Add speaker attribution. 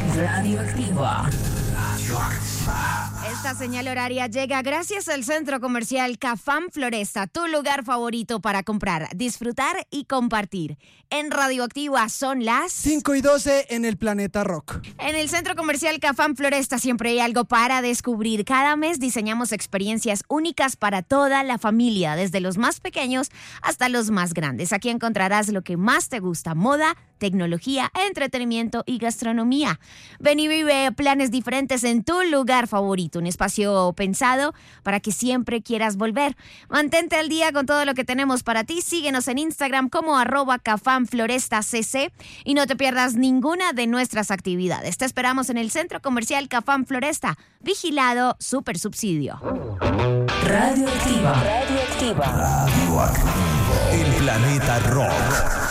Speaker 1: Radioactiva.
Speaker 2: Esta señal horaria llega gracias al Centro Comercial Cafam Floresta, tu lugar favorito para comprar, disfrutar y compartir. En Radioactiva son las
Speaker 3: 5:12 en el Planeta Rock.
Speaker 2: En el Centro Comercial Cafam Floresta siempre hay algo para descubrir. Cada mes diseñamos experiencias únicas para toda la familia, desde los más pequeños hasta los más grandes. Aquí encontrarás lo que más te gusta: moda, tecnología, entretenimiento y gastronomía. Ven y vive planes diferentes en tu lugar favorito, un espacio pensado para que siempre quieras volver. Mantente al día con todo lo que tenemos para ti. Síguenos en Instagram como @CafamFlorestaCC y no te pierdas ninguna de nuestras actividades. Te esperamos en el Centro Comercial Cafam Floresta. Vigilado Super Subsidio.
Speaker 1: Radioactiva.
Speaker 4: El Planeta Rock.